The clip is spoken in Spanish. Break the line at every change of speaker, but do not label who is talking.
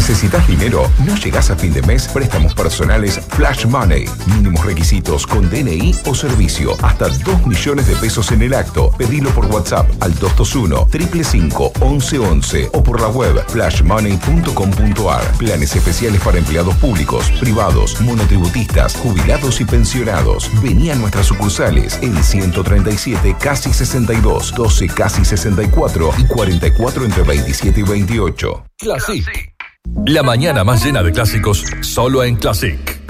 ¿Necesitas dinero? ¿No llegás a fin de mes? Préstamos personales Flash Money. Mínimos requisitos con DNI o servicio. Hasta 2 millones de pesos en el acto. Pedilo por WhatsApp al 221-555-1111 o por la web flashmoney.com.ar. Planes especiales para empleados públicos, privados, monotributistas, jubilados y pensionados. Vení a nuestras sucursales en 137 casi 62, 12 casi 64 y 44 entre 27 y 28.
Classic. La mañana más llena de clásicos, solo en Classic.